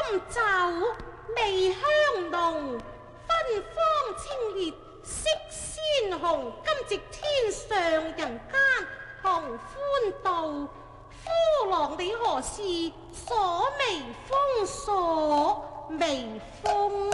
酒味香濃，芬芳清冽，色鮮紅。今夕天上人間同歡度，夫郎你何事鎖眉封鎖眉峰？